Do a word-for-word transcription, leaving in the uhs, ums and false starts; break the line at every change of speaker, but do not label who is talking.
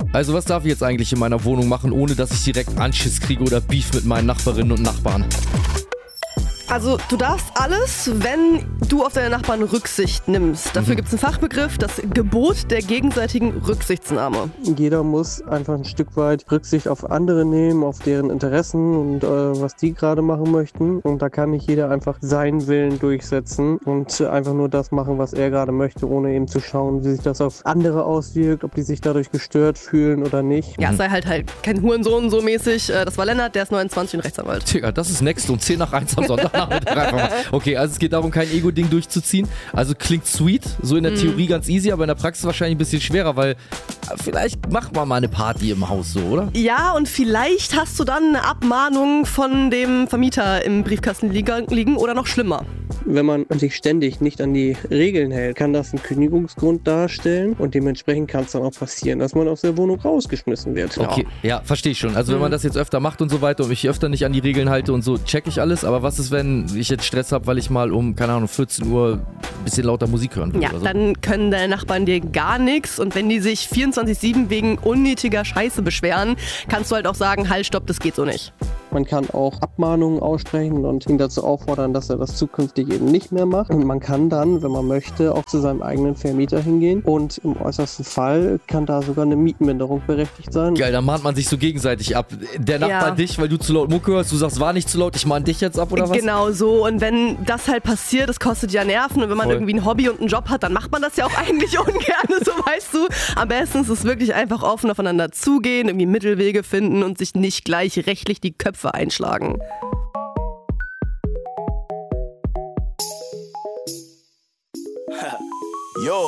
Also was darf ich jetzt eigentlich in meiner Wohnung machen, ohne dass ich direkt Anschiss kriege oder Beef mit meinen Nachbarinnen und Nachbarn?
Also du darfst alles, wenn du auf deine Nachbarn Rücksicht nimmst. Dafür mhm. gibt es einen Fachbegriff, das Gebot der gegenseitigen Rücksichtnahme.
Jeder muss einfach ein Stück weit Rücksicht auf andere nehmen, auf deren Interessen und äh, was die gerade machen möchten. Und da kann nicht jeder einfach seinen Willen durchsetzen und äh, einfach nur das machen, was er gerade möchte, ohne eben zu schauen, wie sich das auf andere auswirkt, ob die sich dadurch gestört fühlen oder nicht.
Ja, sei halt halt kein Hurensohn so mäßig. Das war Lennart, der ist neunundzwanzig und Rechtsanwalt.
Digga, das ist next und zehn nach eins am Sonntag. Okay, also es geht darum, kein Ego-Ding durchzuziehen. Also klingt sweet, so in der mm. Theorie ganz easy, aber in der Praxis wahrscheinlich ein bisschen schwerer, weil vielleicht macht man mal eine Party im Haus so, oder?
Ja, und vielleicht hast du dann eine Abmahnung von dem Vermieter im Briefkasten liegen oder noch schlimmer.
Wenn man sich ständig nicht an die Regeln hält, kann das einen Kündigungsgrund darstellen und dementsprechend kann es dann auch passieren, dass man aus der Wohnung rausgeschmissen wird.
Okay, ja, ja verstehe ich schon. Also wenn man das jetzt öfter macht und so weiter und mich öfter nicht an die Regeln halte und so, check ich alles. Aber was ist, wenn ich jetzt Stress habe, weil ich mal um, keine Ahnung, vierzehn Uhr ein bisschen lauter Musik hören will?
Ja,
oder so?
Dann können deine Nachbarn dir gar nichts und wenn die sich vierundzwanzig sieben wegen unnötiger Scheiße beschweren, kannst du halt auch sagen, halt, stopp, das geht so nicht.
Man kann auch Abmahnungen aussprechen und ihn dazu auffordern, dass er das zukünftig eben nicht mehr macht. Und man kann dann, wenn man möchte, auch zu seinem eigenen Vermieter hingehen. Und im äußersten Fall kann da sogar eine Mietenminderung berechtigt sein.
Geil, da mahnt man sich so gegenseitig ab. Der Nachbar
ja.
dich, weil du zu laut Mucke hörst, du sagst, war nicht zu laut, ich mahn dich jetzt ab oder was?
Genau so. Und wenn das halt passiert, das kostet ja Nerven. Und wenn man Voll. irgendwie ein Hobby und einen Job hat, dann macht man das ja auch eigentlich ungern, so weißt du. Am besten ist es wirklich einfach offen aufeinander zugehen, irgendwie Mittelwege finden und sich nicht gleich rechtlich die Köpfe einschlagen.